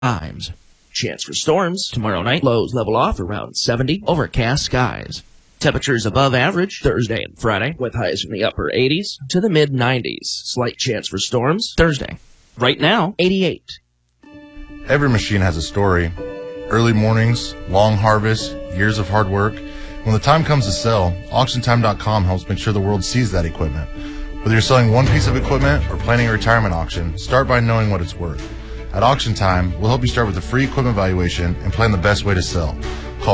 times. Chance for storms tomorrow night. Lows level off around 70. Overcast skies. Temperatures above average Thursday and Friday, with highs from the upper 80s to the mid 90s. Slight chance for storms Thursday. Right now, 88. Every machine has a story. Early mornings, long harvests, years of hard work. When the time comes to sell, AuctionTime.com helps make sure the world sees that equipment. Whether you're selling one piece of equipment or planning a retirement auction, start by knowing what it's worth. At Auction Time, we'll help you start with a free equipment valuation and plan the best way to sell. Call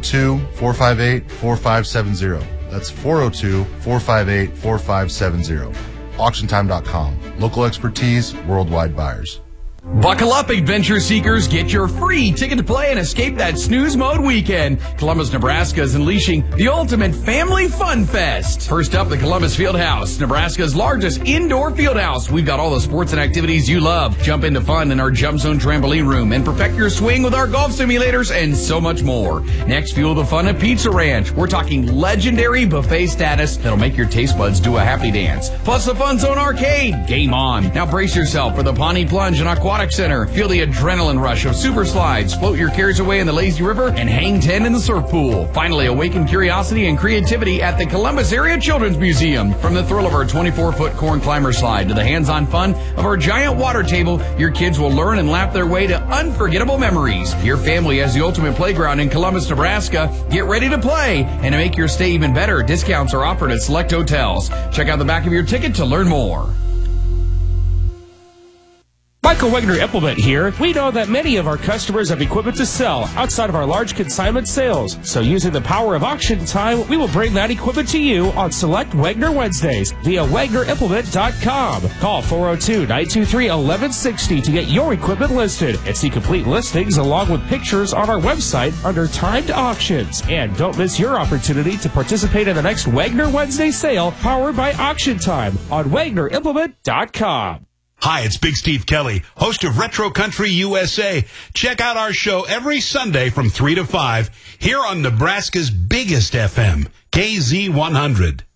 402-458-4570. That's 402-458-4570. AuctionTime.com. Local expertise, worldwide buyers. Buckle up, adventure seekers. Get your free ticket to play and escape that snooze mode weekend. Columbus, Nebraska is unleashing the ultimate family fun fest. First up, the Columbus Fieldhouse, Nebraska's largest indoor fieldhouse. We've got all the sports and activities you love. Jump into fun in our Jump Zone trampoline room and perfect your swing with our golf simulators and so much more. Next, fuel the fun at Pizza Ranch. We're talking legendary buffet status that'll make your taste buds do a happy dance. Plus the Fun Zone Arcade. Game on. Now brace yourself for the Pawnee Plunge and Aquatic Center. Feel the adrenaline rush of super slides, float your cares away in the lazy river, and hang 10 in the surf pool. Finally, awaken curiosity and creativity at the Columbus Area Children's Museum. From the thrill of our 24-foot corn climber slide to the hands-on fun of our giant water table, your kids will learn and laugh their way to unforgettable memories. Your family has the ultimate playground in Columbus, Nebraska. Get ready to play, and to make your stay even better, discounts are offered at select hotels. Check out the back of your ticket to learn more. Michael Wegner Implement here. We know that many of our customers have equipment to sell outside of our large consignment sales. So using the power of Auction Time, we will bring that equipment to you on select Wegner Wednesdays via WegnerImplement.com. Call 402-923-1160 to get your equipment listed and see complete listings along with pictures on our website under Timed Auctions. And don't miss your opportunity to participate in the next Wegner Wednesday sale powered by Auction Time on WegnerImplement.com. Hi, it's Big Steve Kelly, host of Retro Country USA. Check out our show every Sunday from 3 to 5 here on Nebraska's biggest FM, KZ100.